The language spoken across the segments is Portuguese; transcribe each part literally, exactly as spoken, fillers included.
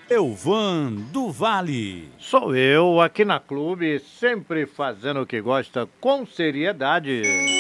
Elvan do Vale. Sou eu, aqui na Clube, sempre fazendo o que gosta com seriedade.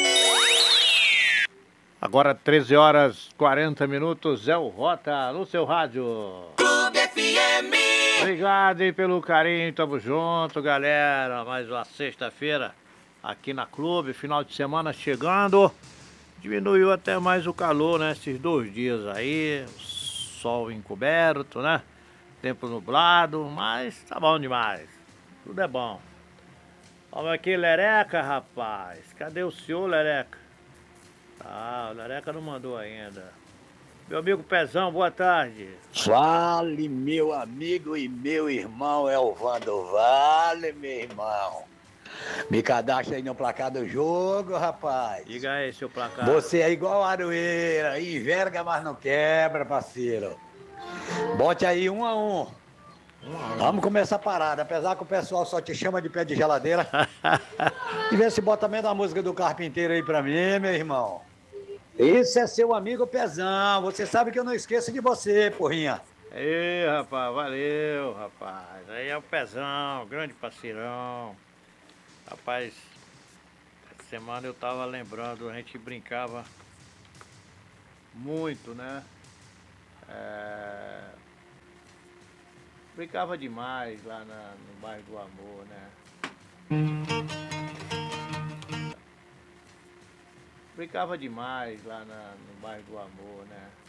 Agora treze horas e quarenta minutos, é o Rota no seu rádio. Clube F M. Obrigado aí pelo carinho, tamo junto, galera. Mais uma sexta-feira aqui na Clube, final de semana chegando. Diminuiu até mais o calor, né? Esses dois dias aí, sol encoberto, né? Tempo nublado, mas tá bom demais. Tudo é bom. Vamos aqui, Lereca, rapaz. Cadê o senhor, Lereca? Ah, o Lereca não mandou ainda. Meu amigo Pezão, boa tarde. Vale, meu amigo e meu irmão Elvan do Vale, meu irmão. Me cadastra aí no placar do jogo, rapaz. Diga aí, seu placar. Você é igual a Aroeira, enverga, mas não quebra, parceiro. Bote aí um a um. Vamos começar a parada, apesar que o pessoal só te chama de pé de geladeira. E vê se bota também da música do Carpinteiro aí pra mim, meu irmão. Esse é seu amigo Pezão, você sabe que eu não esqueço de você, porrinha. Ei, rapaz, valeu, rapaz. Aí é o Pezão, grande parceirão. Rapaz, essa semana eu tava lembrando, a gente brincava muito, né? É... Brincava demais lá na, no bairro do Amor, né? Brincava demais lá na, no bairro do Amor, né?